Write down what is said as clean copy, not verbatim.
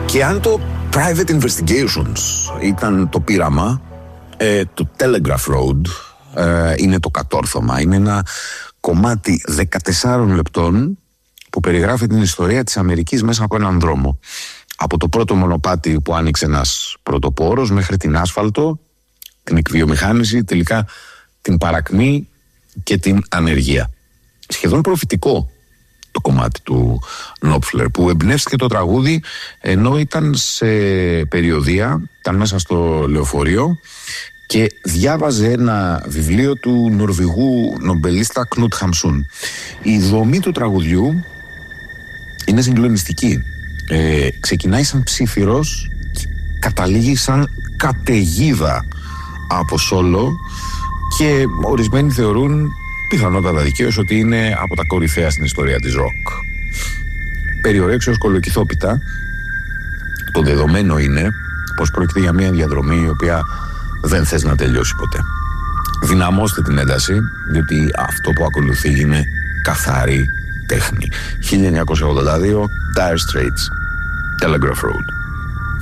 Και αν το Private Investigations ήταν το πείραμα, το Telegraph Road είναι το κατόρθωμα. Είναι ένα κομμάτι 14 λεπτών που περιγράφει την ιστορία της Αμερικής μέσα από έναν δρόμο. Από το πρώτο μονοπάτι που άνοιξε ένας πρωτοπόρος μέχρι την άσφαλτο, την εκβιομηχάνηση, τελικά την παρακμή και την ανεργία. Σχεδόν προφητικό το κομμάτι του Νόπφλερ, που εμπνεύστηκε το τραγούδι ενώ ήταν σε περιοδεία, ήταν μέσα στο λεωφορείο και διάβαζε ένα βιβλίο του Νορβηγού νομπελίστα Κνούτ Χαμσούν. Η δομή του τραγουδιού είναι συγκλονιστική. Ξεκινάει σαν ψήφυρος και καταλήγει σαν καταιγίδα από σόλο και ορισμένοι θεωρούν, πιθανότατα δικαίως, ότι είναι από τα κορυφαία στην ιστορία της ροκ. Περιορέξεως κολοκυθόπιτα, το δεδομένο είναι πως πρόκειται για μια διαδρομή η οποία δεν θες να τελειώσει ποτέ. Δυναμώστε την ένταση, διότι αυτό που ακολουθεί είναι καθαρή τέχνη. 1982, Dire Straits, Telegraph Road.